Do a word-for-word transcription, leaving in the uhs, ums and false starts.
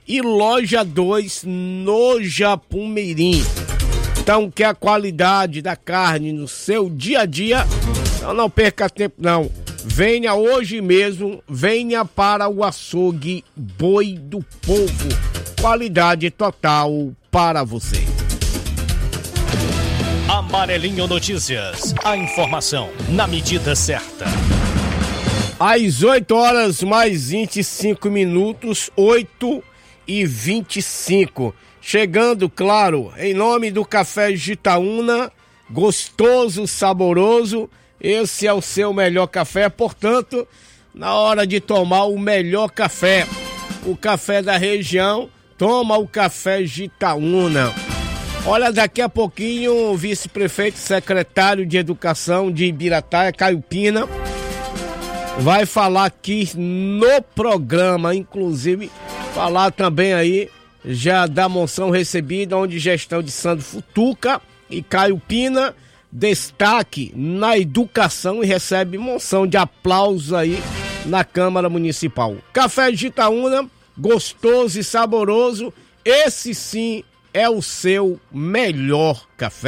e Loja dois no Japumirim. Então, quer a qualidade da carne no seu dia a dia? Então não perca tempo não. Venha hoje mesmo, venha para o açougue Boi do Povo. Qualidade total para você. Amarelinho Notícias. A informação na medida certa. Às oito horas mais vinte e cinco minutos, oito e vinte e cinco. Chegando, claro, em nome do Café Gitaúna, gostoso, saboroso. Esse é o seu melhor café, portanto, na hora de tomar o melhor café, o café da região, toma o Café Gitaúna. Olha, daqui a pouquinho o vice-prefeito secretário de Educação de Ibirataia, Caio Pina, vai falar aqui no programa, inclusive falar também aí já da moção recebida, onde gestão de Sandro Futuca e Caio Pina destaque na educação e recebe moção de aplauso aí na Câmara Municipal. Café Gitaúna, gostoso e saboroso, esse sim é o seu melhor café.